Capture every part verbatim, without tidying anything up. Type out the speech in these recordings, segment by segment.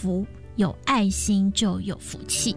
福，有爱心就有福气。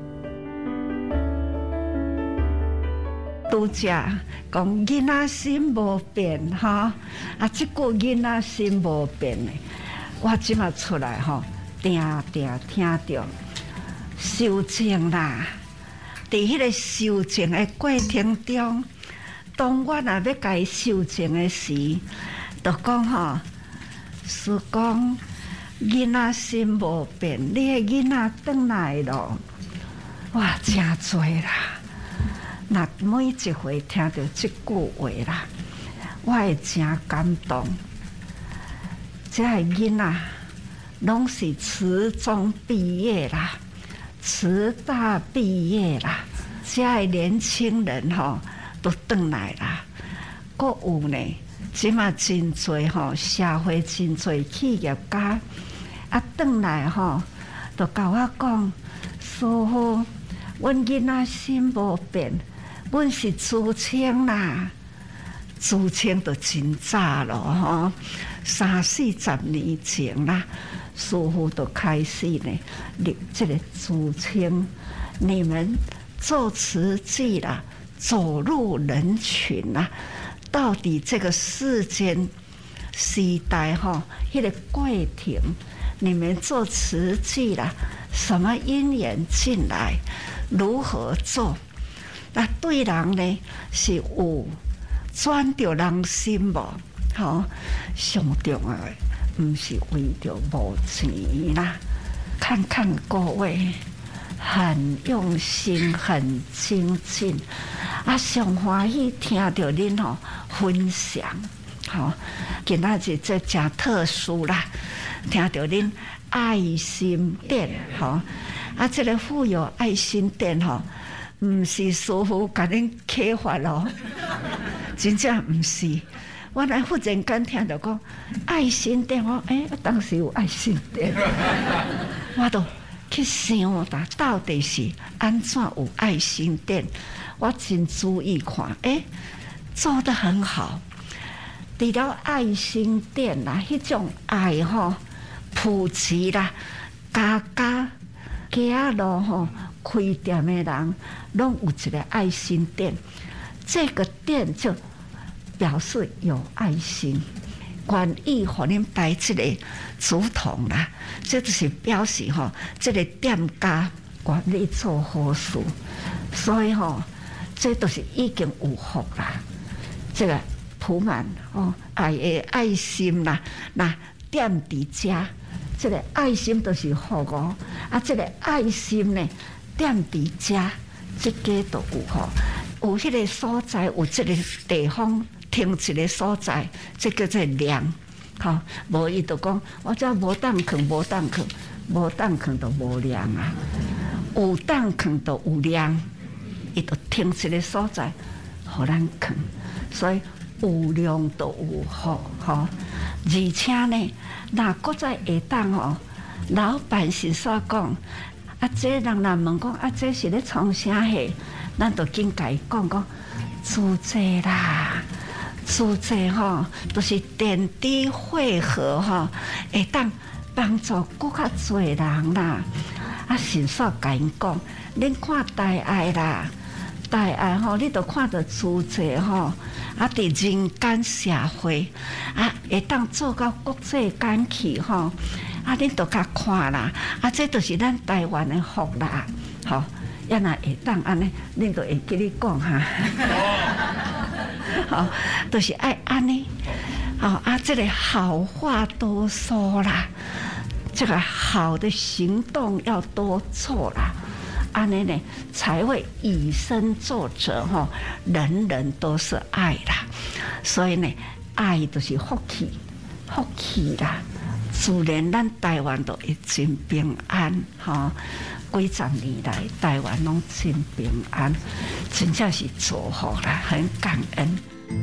拄则讲囡仔心无变哈，啊，即句囡仔心无变的，我即马出来吼，定定听到修正啦。伫迄个修正的过程中，当我若要甲伊修正的时，就讲吼，是讲囡仔心无变，你的囡仔转来咯，哇，真多啦！若每一回听到即句话啦，我会真感动。这个囡仔拢是慈中毕业啦，慈大毕业啦，这个年轻人吼都转来啦。阁有呢，即嘛真侪吼，社会真侪企业家啊转来吼，就甲我讲，师父，阮囡仔心无变。阮是自清啦，自清就真早咯吼，三四十年前啦，师父就开始呢立这个自清。你们做慈济啦，走入人群啦，到底这个世间时代吼，迄、那个过程，你们做慈济啦，什么因缘进来，如何做？那对人呢是有转着人心无？吼，上重要的毋是为着无钱啦。看看各位很用心、很精进，啊，上欢喜听到恁吼分享，吼，今仔日这真特殊啦，听到恁爱心店，吼，啊，这个富有爱心店，吼。毋是师父甲恁启发咯，真正毋是。我来忽然间听到讲爱心店，我诶、欸，当时有爱心店，我都去想啦，到底是安怎有爱心店？我真注意看，诶、欸，做得很好。除了爱心店啦，迄种爱吼普及啦，家家家路吼。开店的人拢有一个爱心店，这个店就表示有爱心，愿意互恁摆这个竹筒啦，这就是表示吼，这个店家愿意做好事，所以吼，这都是已经有福啦。这个铺满哦爱的爱心啦，那店伫遮，这个爱心都是福哦，啊，这个爱心呢？店伫遮，即个都有吼，有迄个所在，有即个地方停一个所在，即叫做量，吼，无伊就讲，我遮无当囥，无当囥，无当囥就无量啊，有当囥就有量，伊就停一个所在，互咱囥，所以有量就有福，吼，而且呢，若搁再会当吼，老板是说讲。啊，这人若问讲，啊，这是咧创啥货？咱就紧甲伊讲讲，自济啦，自济吼，都、就是点滴汇合吼，会当帮助更较侪人啦。啊，神煞甲因讲，恁看大爱啦，大爱吼，你著看到自济吼，啊，伫人间社会啊，会当做到国际间去吼。啊，恁都甲看啦，啊，这就是咱台湾的福啦，吼，要若会当安尼，恁都会记你讲哈，好，都、就是爱安尼，好啊，这个好话多说啦，这个好的行动要多做啦，安尼呢才会以身作则吼，人人都是爱啦，所以呢，爱就是福气，福气啦。自然，咱台湾都会真平安，吼！几十年来，台湾拢真平安，真正是祝福啦，很感恩。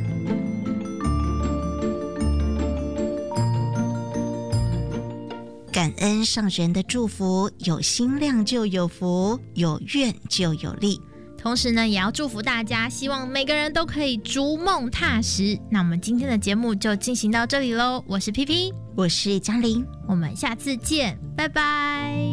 感恩上人的祝福，有心量就有福，有愿就有力。 同时呢，也要祝福大家，希望每个人都可以逐梦踏实。那我们今天的节目就进行到这里喽，我是 P P， 我是嘉玲， 我们下次见，拜拜。